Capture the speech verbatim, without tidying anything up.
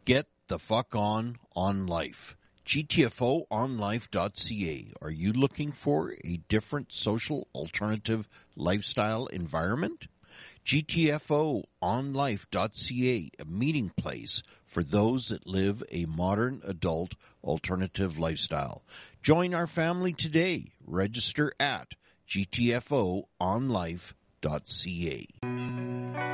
Get the fuck on on life. G T F O on life dot C A. Are you looking for a different social alternative lifestyle environment? G T F O on life dot C A, a meeting place for those that live a modern adult alternative lifestyle. Join our family today. Register at G T F O on life dot C A.